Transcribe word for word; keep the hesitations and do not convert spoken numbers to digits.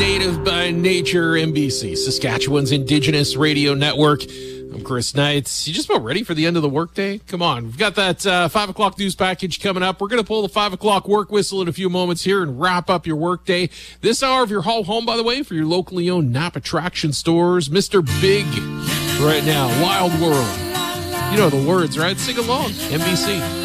Native by Nature, N B C, Saskatchewan's Indigenous Radio Network. I'm Chris Knights. You just about ready for the end of the workday? Come on. We've got that uh, five o'clock news package coming up. We're going to pull the five o'clock work whistle in a few moments here and wrap up your workday. This hour of your haul home, by the way, for your locally owned Napa Traction stores, Mister Big right now, Wild World. You know the words, right? Sing along. N B C.